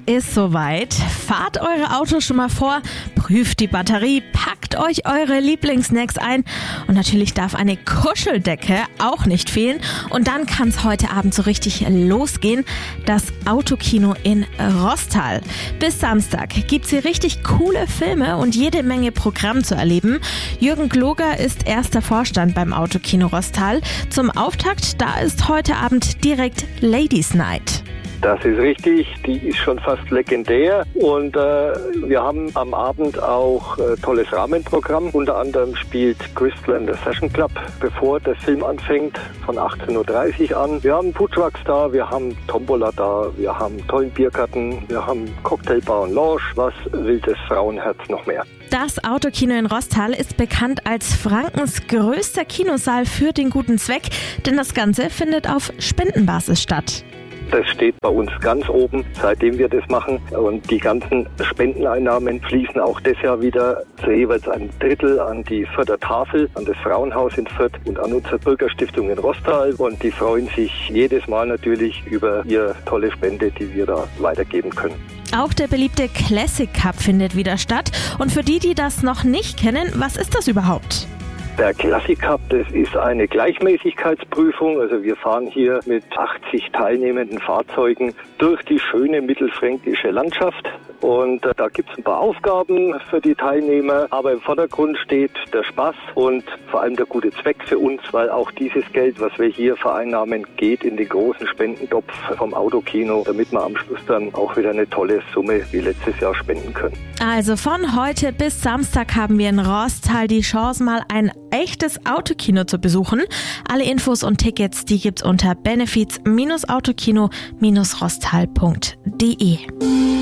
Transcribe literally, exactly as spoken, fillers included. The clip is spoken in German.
ist soweit. Fahrt eure Autos schon mal vor, prüft die Batterie, packt euch eure Lieblingssnacks ein und natürlich darf eine Kuscheldecke auch nicht fehlen. Und dann kann es heute Abend so richtig losgehen. Das Autokino in Rosthal. Bis Samstag gibt's hier richtig coole Filme und jede Menge Programm zu erleben. Jürgen Gloger ist erster Vorstand beim Autokino Rosthal. Zum Auftakt, da ist heute Abend direkt Ladies Night. Das ist richtig, die ist schon fast legendär und äh, wir haben am Abend auch äh, tolles Rahmenprogramm. Unter anderem spielt Crystal and the Session Club, bevor der Film anfängt, von achtzehn Uhr dreißig an. Wir haben Foodtrucks da, wir haben Tombola da, wir haben tollen Biergarten, wir haben Cocktailbar und Lounge. Was will das Frauenherz noch mehr? Das Autokino in Rosthal ist bekannt als Frankens größter Kinosaal für den guten Zweck, denn das Ganze findet auf Spendenbasis statt. Das steht bei uns ganz oben, seitdem wir das machen. Und die ganzen Spendeneinnahmen fließen auch das Jahr wieder zu jeweils ein Drittel an die Fürther Tafel, an das Frauenhaus in Fürth und an unsere Bürgerstiftung in Rosthal. Und die freuen sich jedes Mal natürlich über ihre tolle Spende, die wir da weitergeben können. Auch der beliebte Classic Cup findet wieder statt. Und für die, die das noch nicht kennen, was ist das überhaupt? Der Classic Cup, das ist eine Gleichmäßigkeitsprüfung. Also wir fahren hier mit achtzig teilnehmenden Fahrzeugen durch die schöne mittelfränkische Landschaft. Und äh, da gibt es ein paar Aufgaben für die Teilnehmer. Aber im Vordergrund steht der Spaß und vor allem der gute Zweck für uns, weil auch dieses Geld, was wir hier vereinnahmen, geht in den großen Spendentopf vom Autokino, damit wir am Schluss dann auch wieder eine tolle Summe wie letztes Jahr spenden können. Also von heute bis Samstag haben wir in Rosthal die Chance, mal ein echtes Autokino zu besuchen. Alle Infos und Tickets, die gibt's unter benefits Bindestrich autokino Bindestrich rosthal punkt de.